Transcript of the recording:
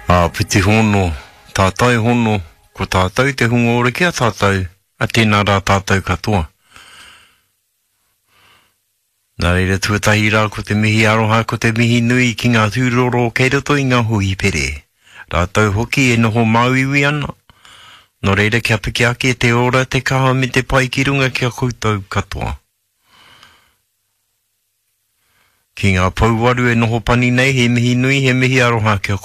Piti hono, tātai hono, ko tātai te hunga ore kia tātai, a tēnā rā tātai katoa. Nā reira tuatahi rā ko te mihi aroha, ko te mihi nui ki ngā tūroro kei roto i ngā hui pere. Rātau hoki e noho mauiwi ana. Nō reira kia piki ake te ora te kaha me te pai ki runga kia koutou katoa. Ki ngā pauwaru e noho pani nei, he mihi nui, he mihi aroha kia